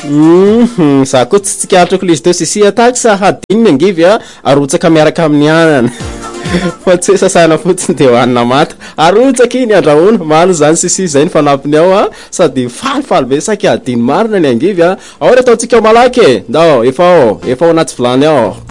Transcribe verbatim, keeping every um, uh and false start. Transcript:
Mhm, za koa tsy tsikatrako lizy teo sisia taky sa hadininy angivy a arotsaka miaraka amin'ny anana fa tsy sasana fotsiny de hoanina mata arotsaka iny andrahoana mano zany sisia zay ny fanampiny ao a sady falifaly be saky adiny marina ny angivy a ao re ataontsika malaky e ndao efa ao efa ao anaty vilany ao